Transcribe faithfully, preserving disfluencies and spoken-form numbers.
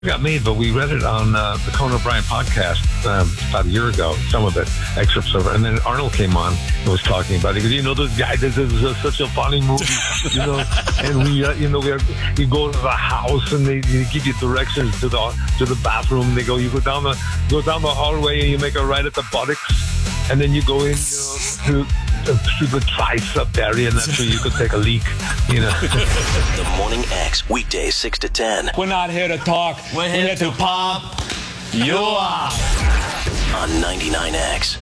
got made, but we read it on uh, the Conan O'Brien podcast um, about a year ago, some of it, excerpts of it. And then Arnold came on and was talking about it. He goes, you know, this guy, this is uh, such a funny movie, you know. And we, uh, you know, we are, you go to the house and they, they give you directions to the to the bathroom. They go, you go down the go down the hallway and you make a right at the buttocks, and then you go in, you know, to to the tricep area, and that's where you could take a leak, you know. The Morning X, weekdays six to ten. We're not here to talk. We're here, We're here to, to pump you up. On ninety-nine X.